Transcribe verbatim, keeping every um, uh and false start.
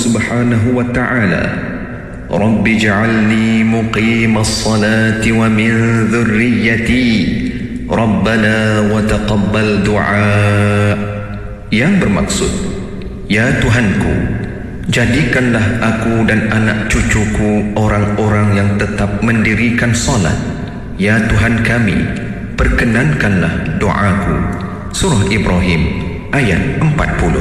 Subhanahu wa ta'ala, Rabbi ja'alni muqimas salati wa min dhurriyyati Rabbana wa taqabbal du'a, yang bermaksud, ya Tuhanku, jadikanlah aku dan anak cucuku orang-orang yang tetap mendirikan salat. Ya Tuhan kami, perkenankanlah doaku. Surah Ibrahim ayat empat puluh.